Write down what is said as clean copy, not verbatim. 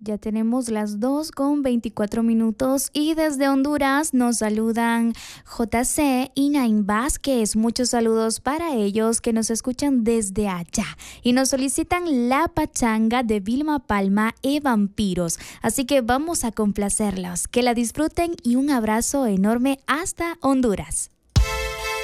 Ya tenemos las 2:24 y desde Honduras nos saludan JC y Naim Vázquez. Muchos saludos para ellos que nos escuchan desde allá y nos solicitan la pachanga de Vilma Palma y Vampiros. Así que vamos a complacerlos, que la disfruten y un abrazo enorme hasta Honduras.